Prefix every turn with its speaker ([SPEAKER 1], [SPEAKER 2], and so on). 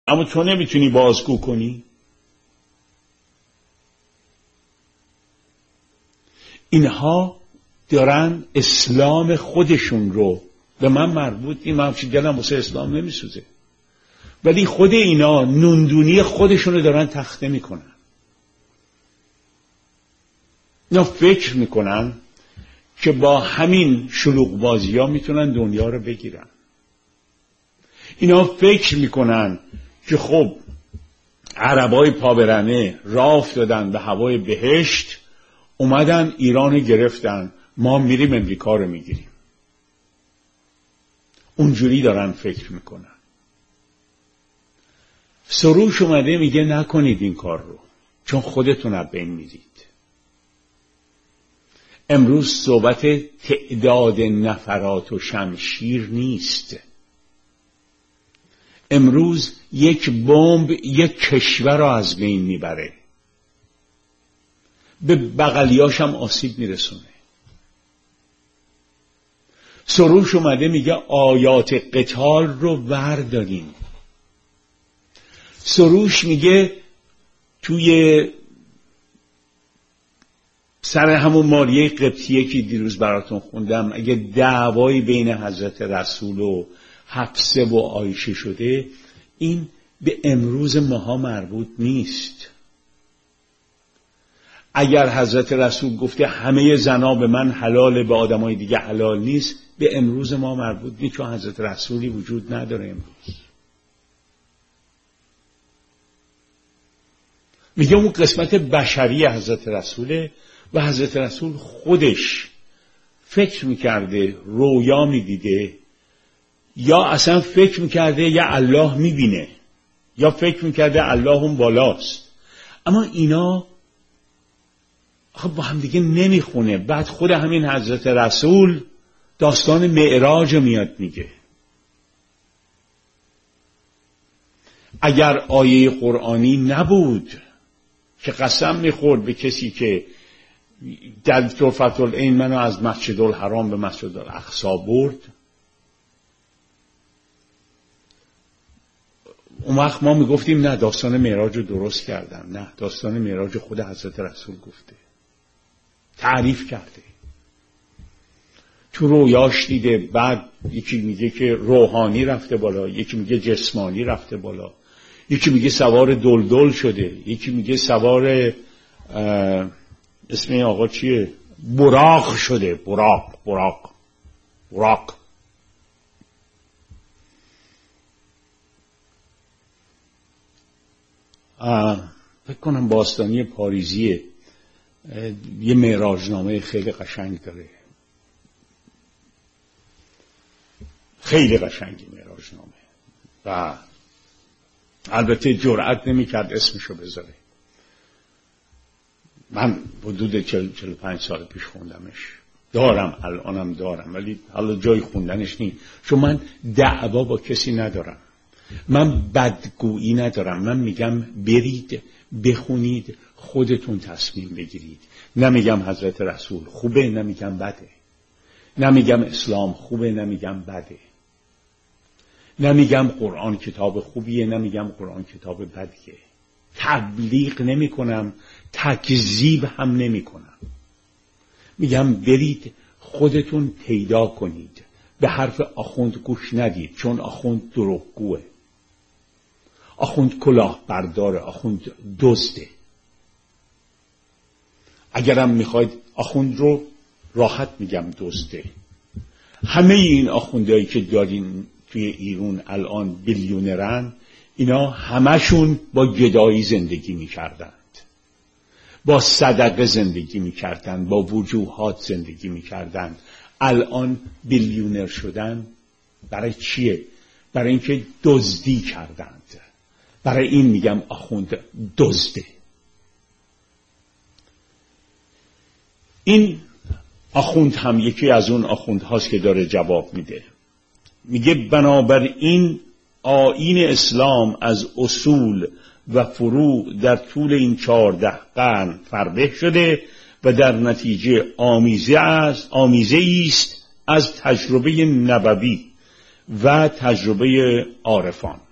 [SPEAKER 1] اما تو نمیتونی بازگو کنی. اینها دارن اسلام خودشون رو، به من مربوط این، من دلم واسه اسلام نمیسوزه، ولی خود اینا نوندونی خودشون رو دارن تخته میکنن. اینا فکر میکنن که با همین شلوغ بازی ها میتونن دنیا رو بگیرن. اینا فکر میکنن که خب عربای پابرنه راه افتادن به هوای بهشت، اومدن ایران گرفتن، ما میریم امریکا رو میگیریم. اونجوری دارن فکر میکنن. سروش اومده میگه نکنید این کار رو، چون خودتون از بین میرید. امروز صحبت تعداد نفرات و شمشیر نیست. امروز یک بمب یک کشور را از بین میبره، به بغلیاش هم آسیب میرسونه. سروش اومده میگه آیات قتال رو وردارین. سروش میگه توی سر همون ماریه قبطیه که دیروز براتون خوندم، اگه دعوایی بین حضرت رسول و حفصه و عایشه شده، این به امروز ماها مربوط نیست. اگر حضرت رسول گفته همه زنا به من حلاله، به آدمای دیگه حلال نیست، به امروز ما مربوط نیست، چون حضرت رسولی وجود نداره امروز. میگه اون قسمت بشری حضرت رسوله و حضرت رسول خودش فکر میکرده، رویا میدیده، یا اصلا فکر میکرده یا الله میبینه، یا فکر میکرده الله اون بالاست. اما اینا خب با هم دیگه نمیخونه. بعد خود همین حضرت رسول داستان معراج میاد میگه اگر آیه قرآنی نبود که قسم میخورد به کسی که در طرفت العین منو از مسجد الحرام به مسجد الاقصی برد، اون وقت ما میگفتیم نه داستان معراج رو درست کردم. نه، داستان معراج خود حضرت رسول گفته، تعریف کرده، تو رویاش دیده. بعد یکی میگه که روحانی رفته بالا، یکی میگه جسمانی رفته بالا، یکی میگه سوار دلدل شده، یکی میگه سوار اسم این آقا چیه؟ براق شده. براق فکر کنم باستانی پاریزیه، یه معراجنامه خیلی قشنگ داره، خیلی قشنگی معراجنامه، و البته جرئت نمی‌کرد اسمشو بذاره. من حدود 45 سال پیش خوندمش، دارم الانم دارم، ولی حالا جای خوندنش نیست، چون من دعوا با کسی ندارم، من بدگویی ندارم. من میگم برید بخونید، خودتون تصمیم بگیرید. نمیگم حضرت رسول خوبه، نمیگم بده، نمیگم اسلام خوبه، نمیگم بده، نمیگم قرآن کتاب خوبیه، نمیگم قرآن کتاب بدیه. تبلیغ نمی کنم، تکذیب هم نمی کنم. میگم برید خودتون پیدا کنید، به حرف آخوند گوش ندید، چون آخوند دروغگوه، آخوند کلاه برداره، آخوند دزده. اگرم میخواید آخوند رو راحت میگم دزده. همه این آخوندهایی که دارین توی ایران الان بیلیونرن، اینا همشون با گدایی زندگی میکردند، با صدقه زندگی میکردند، با وجوهات زندگی میکردند. الان بیلیونر شدن برای چیه؟ برای اینکه دزدی کردند. برای این میگم آخوند دزده. این آخوند هم یکی از اون آخوند هاست که داره جواب میده. میگه بنابراین آیین اسلام از اصول و فروع در طول این 14 قرن فربه شده و در نتیجه آمیزه است از تجربه نبوی و تجربه عارفان.